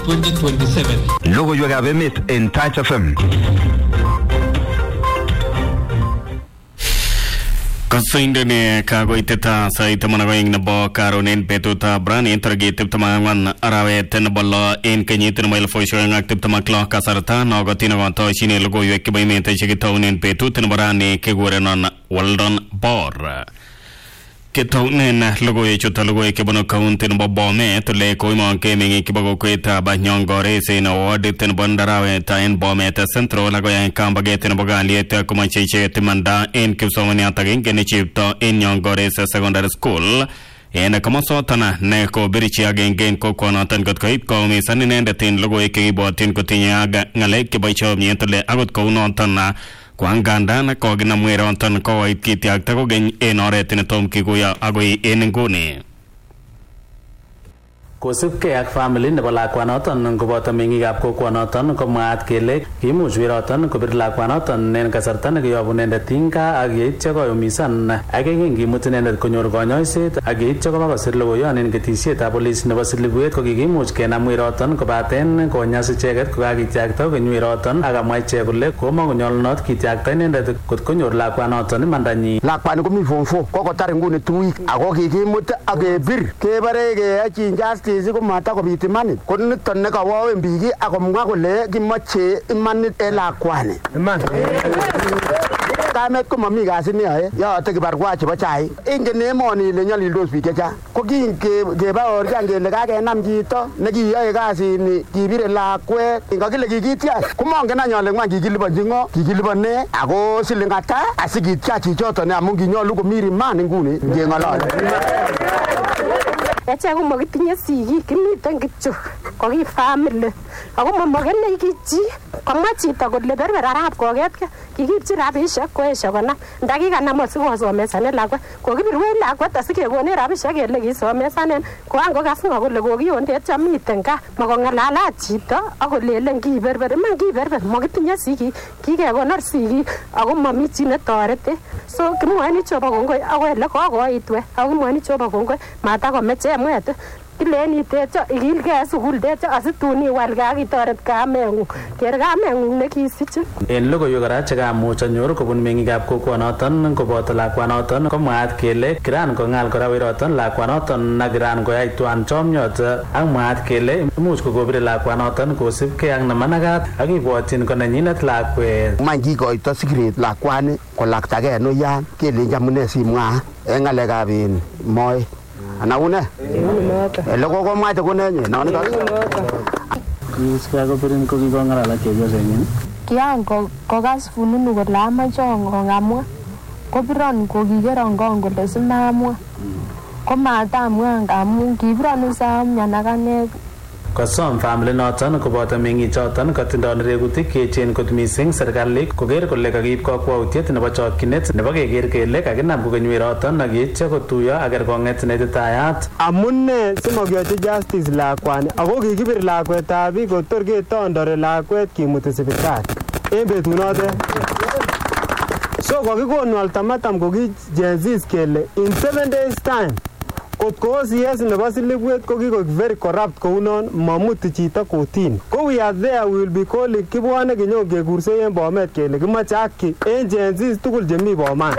2027. Logoiwekab emet en Touch FM. Kasindene kagoiteta saita managoing nebo karonen betuta brani target tiptamawan arawet nebo lo en kenyit nebo 2026 kasarta nogotina gonto shine logoiwek kibo emet chekitaunen betut nebo rani kigurenon Weldon Bor. Kitaunen logoiwek chuto logoiwek kibono county nebo Bomet le koimo keming kibogo kweta Banyongore sena ward nebo Ndarawet en Bomet Central lagoya kambaget nebo galiet komacheche timanda en kipsomaniat agenge chipto en Nyongore Secondary School en kamasotana ne ko birichi agenge ko konoton got koit ko misan inendet en logoiwek kibotin kotinye aga ngalek kiboicho mientole agot ko unoton Kwangandan koginamweronton koit kitiakta kogeny en oret netom kikuyo agoi en nguni. Kosipkei ak family nebo lakwanoton koboto meng'ikab kokwanoton komwaat kele kiimuch wiroton kobir lakwanoton en kasarta nekiyobu inendet Tinga ak yeityo koyumisan ak yekingimut inendet konyor konyoiset ak yeityo kobakosir logoiyon en ketisietab polis nebo Silibwet ko kikimuch kenam wiroton kobaten konyas icheket kokakitiakta kogeny wiroton ak amwa ichek kole komokonyolunot kitiakta inendet kot konyor lakwanoton imandanyin. Lakwani komi form 4 kokotar nguni 2 week ako kikimut ak kebir kebare keyachi justice komata kobit imanit ko niton nekawawen biik akomwa kole kimoche imanit en lakwani iman kamet ko mami kasit neyoe yote kibarua chebo chai ingen emoni ile nyalildos biik chechang ko kingebaorian kele kakenam chito nekiyoe kasini kibire lakwet ngakile kikitiach komongen any ale ngwan kikiliponji ngo kikilipone ako siling ata asikitiach chichoton amun kinyolu komi riman nguni ngeng'olole. Echek komakitinye sigik kimiten kityo koki family ako mamakene kichi komwa chito kole berber arap kogetke kikipchi rabishek koesho konam ndakikanam asikosomesane lakwet kokibirwech lakwet asikekone rabishek kele kisomesanen koangokas ngo kole kokiondet chamiten gaa makong'alalat chito akolelen kiberber iman kiberber makitinye sigik kikekonor sigik ako mami chi netorete so kimwoini Jehova kongoi ako ele kokoitwe ako kimwoini Jehova kongoi matakomeche mwete kileni techo ikilgei sukul techo asitun iwal kakitoret kameng'ung ker kameng'ung nekisiche. En logoiwek kora chekamuch anyor kobun meng'ikab kokwanoton koboto lakwanoton komwaat kele kiran kong'al kora wiroton lakwanoton ak kiran koyai tuan chomyot ak mwaat kele imuch kokobire lakwanoton kosipkei ak nemanakat ak ibwotyin ko nenyinet lakwet. Man kikoito sikiret lakwani kolaktagei noyan kelenji amune simwa en ng'alekab moi ana une ele kokomwaite kunenye noni Kiska ko pirin ko kikong'alal ak chepyosenyin kian kokas fununu kole amache ongamwa kobiron kokikeron kong kole simamwa komatamwa ngamun kibiron samyan ak ane. Kosom family noton koboto meng'ichoton kotindoi nerekutik kechen kot mising serikali koker kole kakiib kakwautiet nebo chokchinet nebo keker kele kakinam kokeny wiroton ak yeityo kotuiyo ak kerkong'et neititayat. Amune simakiyochi justice lakwani ako kikibir lakwetab biik kotor ketondore lakwet kimuti sipitali en betunotet. So kakikonu ultimatum koki Gen-Z kele in 7 days time kot ko OCS nebo Silibwet ko kiko very corrupt kounon mamuti chito kotini. Ko we are there, we will be calling kibwane kinyo kekursei en Bomet kele kimache haki en Gen-Z tugul chemi Bomet.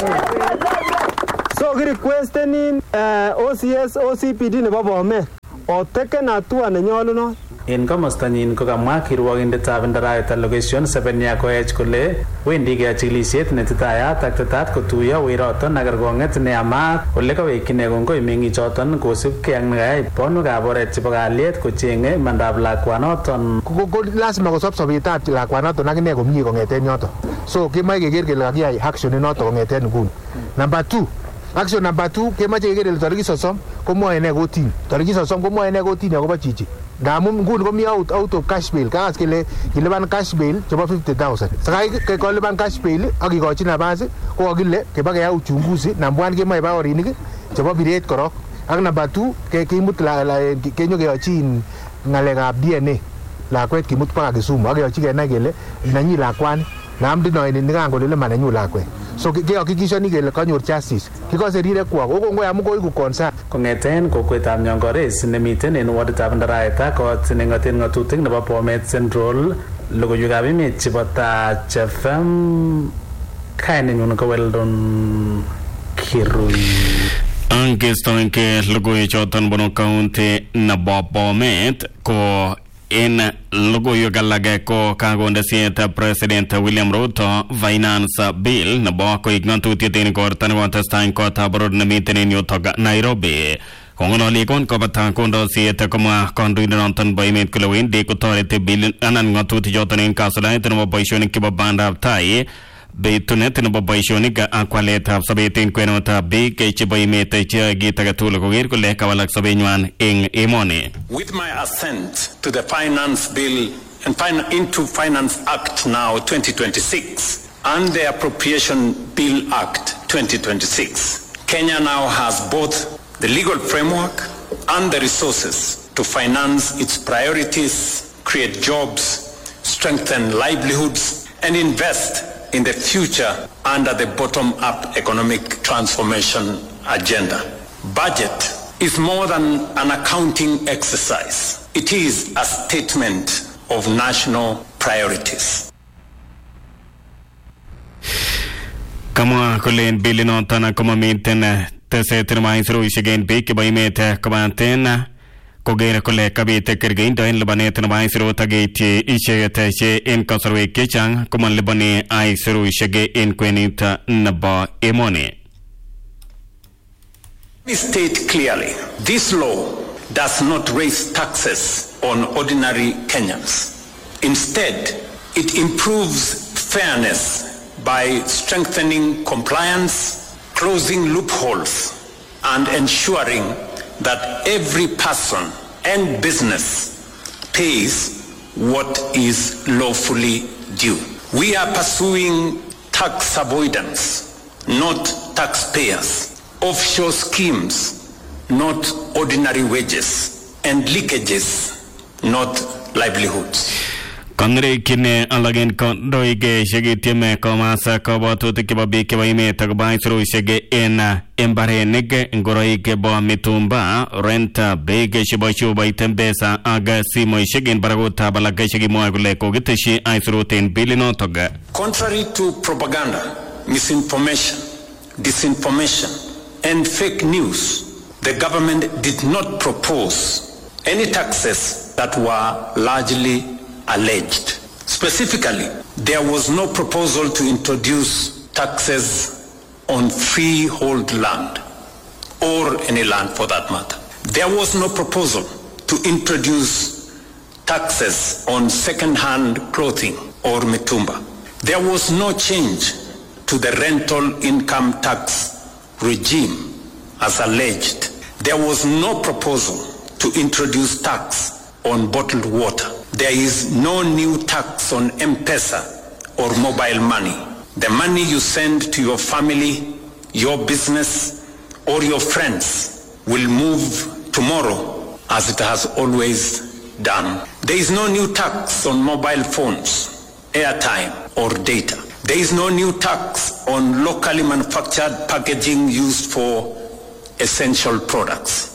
So kirequestenin OCS OCPD nebo Bomet oteken hatua nenyolunot. En komostanyin kokamwa kirwogindetab Ndarawet allocation 7 yakoech kole wendi keyoe chikilisiet netitayat ak tetat kotuiyo wiroton ak kerkong'et neyamat ole kawekchine kongoi meng'ichoton kosipkei ak nekayai bonwekab oret chebo kalyet kocheng'e imandab lakwanoton. Ko lazima kosob sobetab lakwanoton ak ine komie kong'eten yoton. So kemoe keker kele kakiyai action inoton kong'eten nguni. Number 2, action number 2 kemoche keker kele tarikit 30 komwoe ine kotini. Tarikit 30 komwoe ine kotini akobo chichi. Ngamun nguni komi out of cash bail. Kakas kele kilipan cash bail chebo 50,000. Sakai kolipan cash bail ak kikochi nafas ko kakile kebakeyai uchunguzi number 1 kemoe baorinik chebo biret korok. Ak number 2 kimut kenyo keyochi ng'alekab DNA lakwet kimut paka Kisumu ak keyochi kenai kele nanyi lakwani namdinoini nikan kolele manenyu lakwet. So kehakikishani kele kanyor justice. Kikose rirek kwak. Okongoi amu koiku concern. Kongeten kokwetab Nyongores nemiten en waditab Ndaraita kot nengaten ngatutik nebo Bomet Central logoiwekab emet chebo Touch FM kainenyun ko Weldon Kirui. Angestoinke logoiwek choton bono county nebo Bomet ko in logoiwek alage ko kagonde siet President William Ruto finance bill nebo koik ngatutiet en korta nekotestai kotab boror nemiten en yutok Nairobi. Kongololi kon kobata kondo siet koma kandoindonoton bo emet kole wendi kotoreti bill anan ngatutik choton en kasuldaet nebo boisionik chebo bandab tai beitunet nebo boisionik ak waletab sobet en kwenutab biik chebo emet che kit age tugul koker kole kawalak sobenywan en emoni. With my assent to the Finance Bill and into Finance Act now 2026 and the Appropriation Bill Act 2026, Kenya now has both the legal framework and the resources to finance its priorities, create jobs, strengthen livelihoods, and invest in the future under the bottom-up economic transformation agenda. Budget is more than an accounting exercise. It is a statement of national priorities. Kama kolen bilinoton komamiten teset nemaisurushiek en biik chebo emet kobaten koger kole kabit kergeindo en libanet nebo aisurut ak keityi icheket che en kasarwek chechang komaliboni aisurushek en kwenut nebo emoni. Let me state clearly, this law does not raise taxes on ordinary Kenyans. Instead, it improves fairness by strengthening compliance, closing loopholes, and ensuring that every person and business pays what is lawfully due. We are pursuing tax avoidance, not taxpayers, offshore schemes, not ordinary wages, and leakages, not livelihoods. Kine alagen kondoige shegitieme komasa kabatutik chebo biik chebo emet akobo aisurushek en mbarenik ngoroik bo mitumba renta beek chebo chuboit mpesa ak simoishek en barakutab alak chekimwoe kole kokiteshi aisurut en bilinotok. Contrary to propaganda, misinformation, disinformation, and fake news, the government did not propose any taxes that were largely alleged. Specifically, there was no proposal to introduce taxes on freehold land, or any land for that matter. There was no proposal to introduce taxes on second-hand clothing or mitumba. There was no change to the rental income tax regime as alleged. There was no proposal to introduce tax on bottled water. There is no new tax on M-Pesa or mobile money. The money you send to your family, your business, or your friends will move tomorrow as it has always done. There is no new tax on mobile phones, airtime, or data. There is no new tax on locally manufactured packaging used for essential products.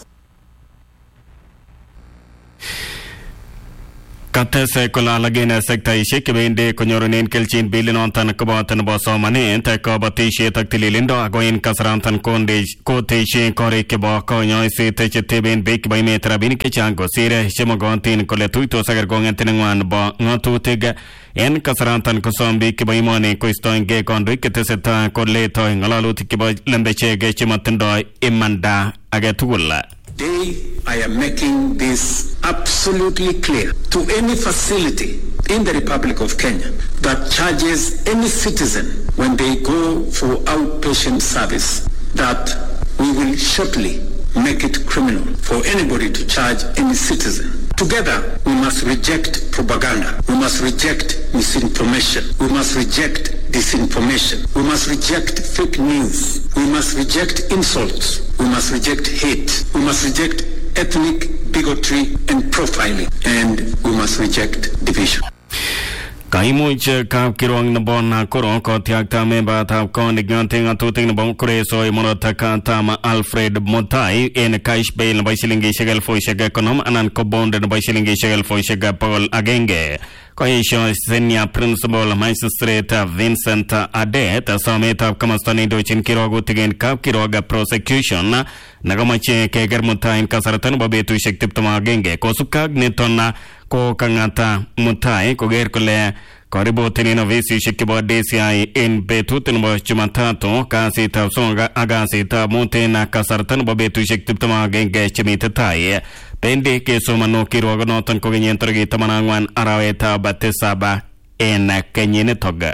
Katese kolalagin sektaishek kebende konyorunen kelchin bilinoton koboto nebo somanet kabatishet ak tililindo ako en kasarantan koteshin korik chebo konyoiset cheteben biik chebo emet rabinik chechang kosir chemokotin kole tuitos ak kerkong'et nenywan nebo ng'atutik en kasarantan kosom biik chebo emoni koistoengei kandoik chetesetai koletoi ng'alalutik chebo lembechek chemotindoi imanda age tugul. Today, I am making this absolutely clear to any facility in the Republic of Kenya that charges any citizen when they go for outpatient service that we will shortly make it criminal for anybody to charge any citizen. Together, we must reject propaganda. We must reject misinformation. We must reject disinformation. We must reject fake news. We must reject insults. We must reject hate. We must reject ethnic bigotry and profiling. And we must reject division. Kaimuch kapkirwong na bon na koro ko tiagta memba tap ko nignting atuting na bon kureso imonotaka tama Alfred Mutai en kaish bail na baisilingi shegal fo shega ekonom anan ko bond na baisilingi shegal fo shega Paul Agenge ko isho senior principal magistrate Vincent Adet sameta kamastani do chin kirogu tigen kapkiroga prosecution nagamache keger Mutai kasaratan babetu shektiptama Agenge ko sukag netonna ko kangata Mutai ko ger kole karibu tenino visi shikibo DCI in betuten bo Jumatatu kasi tafsonga agasi ta mutena kasartan babetu shiktiptama Agenge chimitatai pende ke somano kiroga notan ko genyentorgi tamanangwan araweta batesaba en kenyene toga.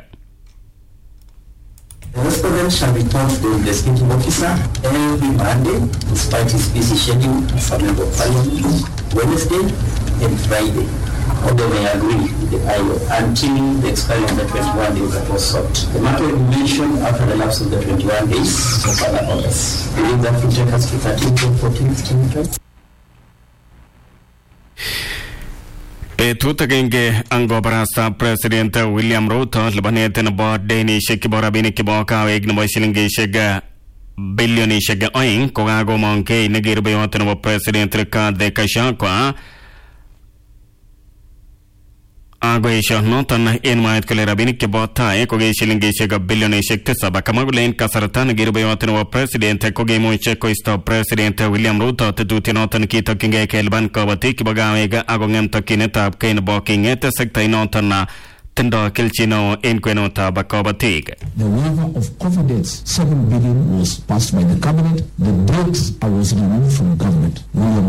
The respondent shall report to the investigating officer every Monday, despite his busy schedule for Member of Parliament, Wednesday and Friday, or they may agree with the ILO until the expiry of the 21 days that was sought. The matter will be mentioned after the lapse of the 21 days for further orders. I believe that will take us to 13th, 14th, 15th. Petutagenge angobarasa President William Ruto libaneten bo deni shekibora bini kiboka wegna boisilingi shega billioni shega oin ko ago monke negirbe yoten bo President ka de kashakwa ago isho notan en maet kale rabini kibota ko ge shilingi shega billioni shekte saba kamagulen kasaratan negirbe yoten bo President ko ge moche ko isto President William Ruto tetuti notan kita kinge kelban ko bati kiboga wega ago ngem takine tab kain bo kingete sekta notan na tendo kelchino en kweno tab ko batig. The waiver of confidence 7 billion was passed by the cabinet. The debt was removed from government.